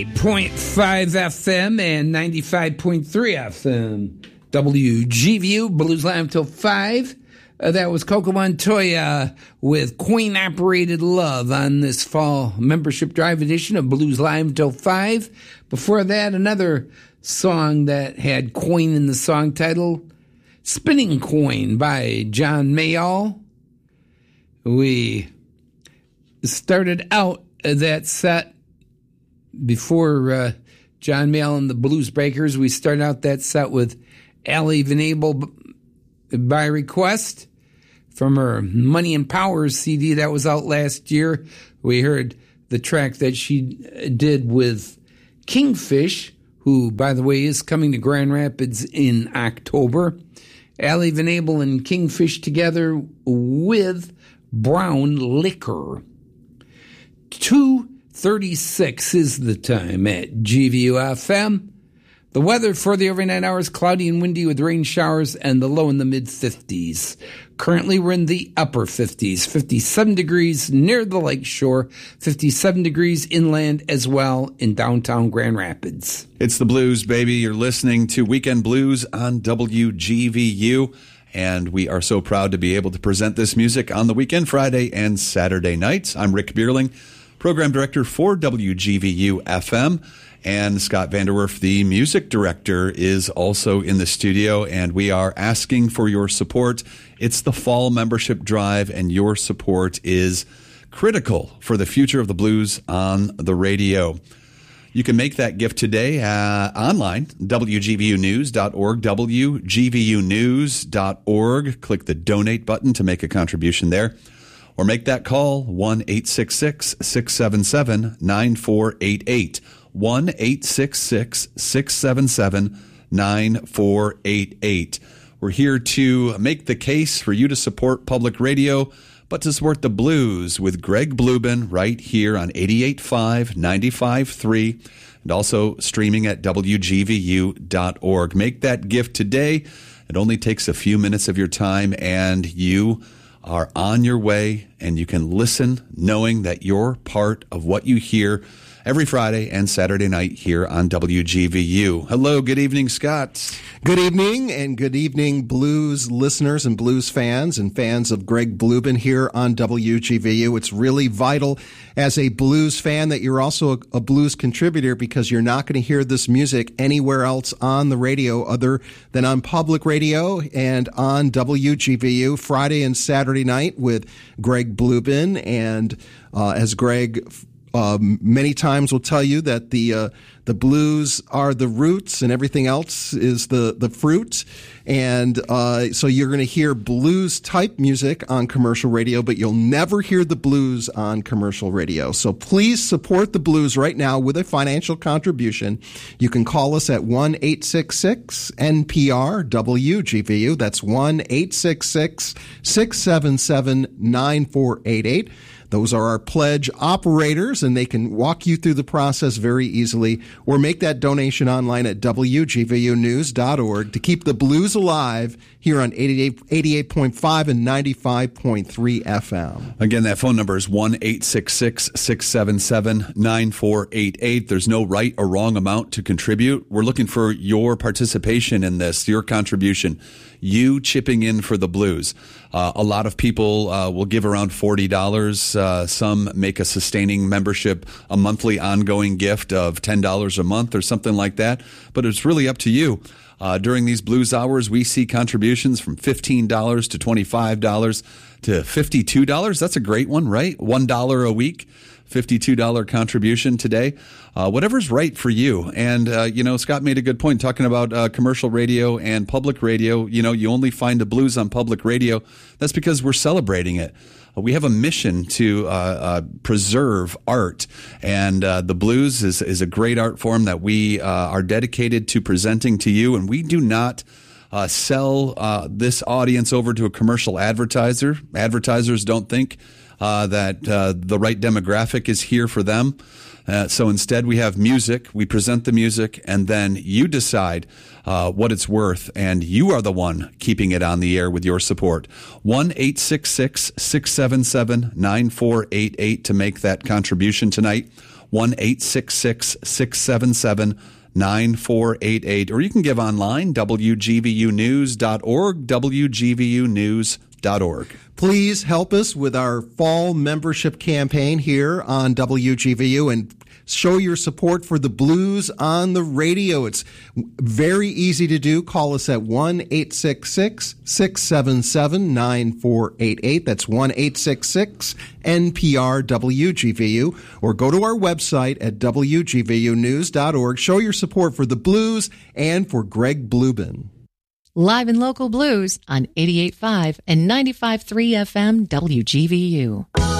.5 FM and 95.3 FM. WGVU, Blues Live till 5. That was Coco Montoya with Queen Operated Love on this fall membership drive edition of Blues Live till 5. Before that, another song that had coin in the song title, Spinning Coin by John Mayall. We started out that set before John Mayall and the Blues Breakers. We started out that set with Allie Venable by request from her Money and Power CD that was out last year. We heard the track that she did with Kingfish, who, by the way, is coming to Grand Rapids in October. Allie Venable and Kingfish together with Brown Liquor. 2:36 is the time at GVU-FM. The weather for the overnight hours, cloudy and windy with rain showers and the low in the mid-50s. Currently, we're in the upper 50s, 57 degrees near the lake shore, 57 degrees inland as well in downtown Grand Rapids. It's the blues, baby. You're listening to Weekend Blues on WGVU, and we are so proud to be able to present this music on the weekend, Friday and Saturday nights. I'm Rick Bierling, Program Director for WGVU-FM. And Scott Vanderwerf, the music director, is also in the studio, and we are asking for your support. It's the fall membership drive, and your support is critical for the future of the blues on the radio. You can make that gift today online, WGVUnews.org, WGVUnews.org. Click the donate button to make a contribution there. Or make that call, 1-866-677-9488. 1-866-677-9488. We're here to make the case for you to support public radio, but to support the blues with Greg Blubin right here on 88.5, 95.3, and also streaming at WGVU.org. Make that gift today. It only takes a few minutes of your time, and you are on your way, and you can listen knowing that you're part of what you hear every Friday and Saturday night here on WGVU. Hello, good evening, Scott. Good evening, and good evening, blues listeners and blues fans and fans of Greg Blubin here on WGVU. It's really vital as a blues fan that you're also a blues contributor, because you're not going to hear this music anywhere else on the radio other than on public radio and on WGVU Friday and Saturday night with Greg Blubin. And as Greg many times will tell you that the blues are the roots and everything else is the fruit. And so you're going to hear blues type music on commercial radio, but you'll never hear the blues on commercial radio. So please support the blues right now with a financial contribution. You can call us at 1-866-NPR-WGVU. That's 1-866-677-9488. Those are our pledge operators, and they can walk you through the process very easily, or make that donation online at WGVUnews.org to keep the blues alive here on 88.5 and 95.3 FM. Again, that phone number is 1-866-677-9488. There's no right or wrong amount to contribute. We're looking for your participation in this, your contribution, you chipping in for the blues. A lot of people will give around $40. Some make a sustaining membership, a monthly ongoing gift of $10 a month or something like that. But it's really up to you. During these blues hours, we see contributions from $15 to $25 to $52. That's a great one, right? $1 a week. $52 contribution today. Whatever's right for you. And, Scott made a good point talking about commercial radio and public radio. You only find the blues on public radio. That's because we're celebrating it. We have a mission to preserve art, and the blues is a great art form that we are dedicated to presenting to you, and we do not sell this audience over to a commercial advertiser. Advertisers don't think that the right demographic is here for them. So instead, we have music, we present the music, and then you decide what it's worth, and you are the one keeping it on the air with your support. 1-866-677-9488 to make that contribution tonight. 1-866-677-9488. Or you can give online, WGVUnews.org, WGVUnews.org. Please help us with our fall membership campaign here on WGVU and show your support for the blues on the radio. It's very easy to do. Call us at 1-866-677-9488. That's 1-866-NPR-WGVU. Or go to our website at WGVUnews.org. Show your support for the blues and for Greg Bluben. Live and local blues on 88.5 and 95.3 FM WGVU.